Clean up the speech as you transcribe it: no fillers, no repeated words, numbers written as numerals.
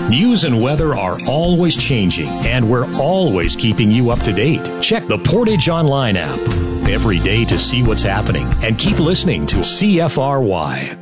News and weather are always changing, and we're always keeping you up to date. Check the Portage Online app every day to see what's happening, and keep listening to CFRY.